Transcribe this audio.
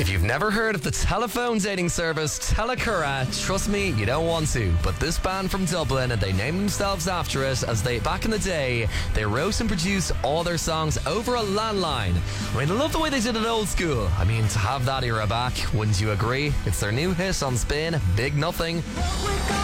If you've never heard of the telephone dating service Telecura, trust me, you don't want to. But this band from Dublin, they named themselves after it, as back in the day, they wrote and produced all their songs over a landline. I mean, I love the way they did it old school. I mean, to have that era back, wouldn't you agree? It's their new hit on Spin, Big Nothing.